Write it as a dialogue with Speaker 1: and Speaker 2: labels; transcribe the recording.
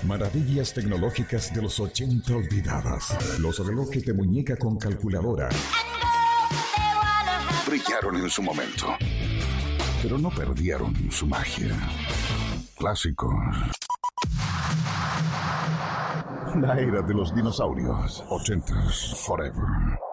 Speaker 1: Maravillas tecnológicas de los 80 olvidadas. Los relojes de muñeca con calculadora. Brillaron en su momento, pero no perdieron su magia. Clásicos. La era de los dinosaurios. 80s forever.